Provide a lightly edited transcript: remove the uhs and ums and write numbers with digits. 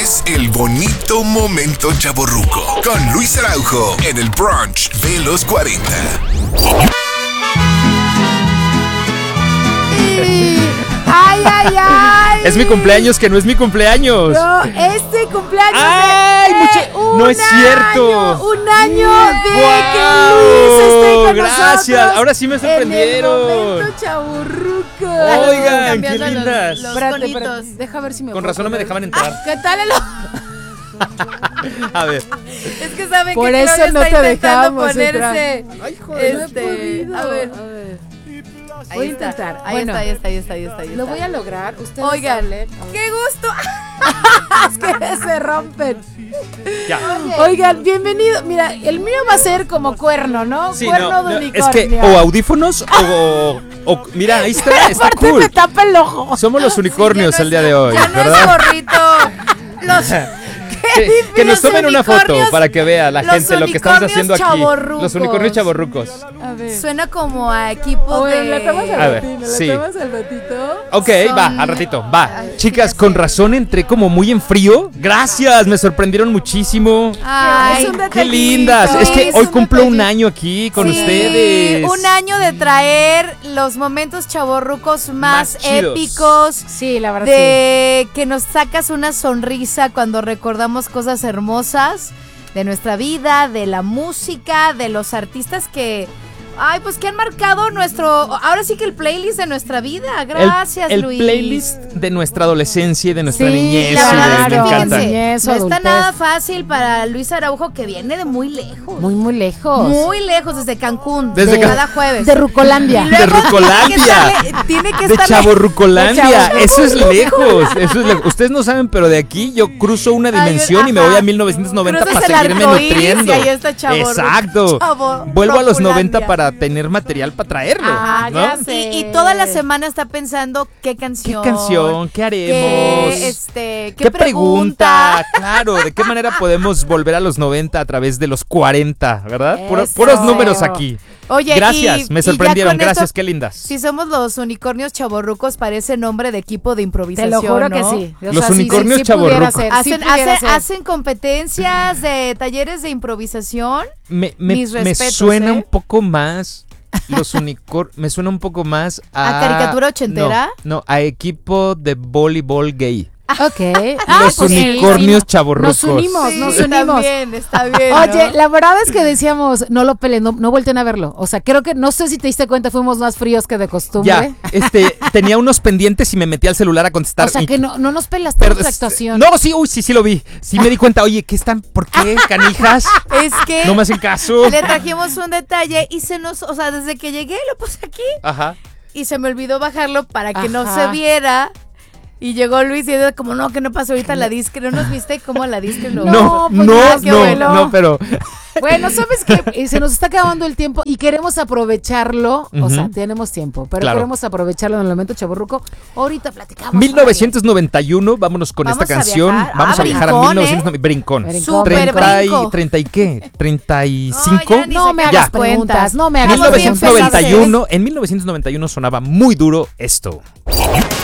Es el bonito momento chavorruco con Luis Araujo en el brunch de los 40. ¡Ay, ay, ay! Es mi cumpleaños, que no es mi cumpleaños. No, este cumpleaños ¡Ay! No es cierto. Un año de ¡Guau! que Luis esté con Gracias, nosotros. ahora sí me sorprendieron. En el momento chaburruco. Oigan, qué Cambiando lindas. los Espérate, conitos. deja ver si me Con puedo razón no me poner. dejaban entrar. ¿Qué tal el... A ver. Es que saben Por que eso Claudia no está te intentando dejamos ponerse. Ay, joder, no he Este, podido. a ver. Voy a intentar. Ahí Bueno, está, ahí está. lo voy a lograr. Ustedes Oigan, hablen. qué gusto. Es que se rompen. Ya. Oigan, bienvenido. Mira, el mío va a ser como cuerno, ¿no? Sí, Cuerno de es unicornio. que o audífonos o mira, ahí está Aparte cool. me tapa el ojo. Somos los unicornios el día de hoy, Ya no ¿verdad? es gorrito. Los Que nos los tomen una foto unicornios- para que vea la los gente lo que estamos haciendo aquí. chavorrucos. Los unicornios chavorrucos. A ver. suena como a equipo Oye, ¿le tomas de. al A ver, ratito? sí. ¿Le tomas al ratito? Ok, Son- va, al ratito, va. Ay, Chicas, sí, ya con sé. razón entré como muy en frío. Gracias, me sorprendieron muchísimo. Ay, Es un Qué detallito. lindas. Es que es hoy un cumplo un detallito. año aquí con sí, ustedes. un año de traer los momentos chavorrucos más chidos. épicos. Sí, la verdad De que nos sacas una sonrisa cuando recordamos cosas hermosas de nuestra vida, de la música, de los artistas que, ay, pues que han marcado ahora sí que el playlist de nuestra vida. Gracias, el Luis. playlist de nuestra adolescencia y de nuestra Sí, niñez. La y verdad de- es me que encanta. fíjense, Niñez, no está adultez. nada fácil para Luis Araujo, que viene de muy lejos. Muy, muy lejos. Muy lejos, desde Cancún, Desde cada jueves. De Rucolandia. Y luego De Rucolandia. Tiene que De estar Chavorrucolandia, De eso es lejos, eso es lejos. Ustedes no saben, pero de aquí yo cruzo una Ay, dimensión y me ajá. voy a 1990 Cruzas para el seguirme arcoíris nutriendo. y ahí está Exacto. Vuelvo a los 90 para tener material para traerlo. Ah, ¿no? ya sé. Y toda la semana está pensando qué canción. ¿Qué canción? ¿Qué haremos? ¿Qué pregunta? Claro, ¿de qué manera podemos volver a los 90 a través de los 40, verdad? Eso. Puros números aquí. Oye, Gracias, me y ya sorprendieron, con esto, gracias, qué lindas. Si somos los unicornios chavorrucos, parece nombre de equipo de Te improvisación, lo juro ¿no? que sí. O Los sea, unicornios sí pudiera chavorrucos. ser, sí Hacen, pudiera ser. hacen competencias de talleres de improvisación. Mis Me respetos, suena ¿eh? un poco más los unicornios, me suena un poco más ¿A caricatura ochentera? No, a equipo de voleibol gay. Ok. Los pues sí, unicornios sí. chavorrucos. Nos unimos, Sí, nos unimos. está bien. Oye, ¿no? la verdad es que decíamos, no lo peleen, no vuelten a verlo. O sea, creo que, no sé si te diste cuenta, fuimos más fríos que de costumbre. Ya, tenía unos pendientes y me metí al celular a contestar. O sea, y- que no nos pelas pero, tanto tu actuación. No, sí, sí lo vi. Sí me di cuenta, oye, ¿por qué, canijas? Es que No me hacen caso. le trajimos un detalle y o sea, desde que llegué lo puse aquí Ajá. y se me olvidó bajarlo para que no Ajá. se viera. Y llegó Luis y era como, no, que no pasó ahorita la disque. ¿No nos viste cómo la disque lo No, pues no, ya, qué bueno. no, pero Bueno, ¿sabes qué? Se nos está acabando el tiempo y queremos aprovecharlo. O sea, tenemos tiempo, pero Claro. queremos aprovecharlo en el momento chaborruco. Ahorita platicamos. 1991, vámonos con Vamos esta a canción. viajar. Vamos a viajar a brincón, 1990. Brincón. Brincón. Súper 30 y, brinco. 30 y qué? 35. No, ya ni No me sacamos hagas preguntas, no me hagas Estamos bien preguntas. 1991, en 1991 sonaba muy duro esto.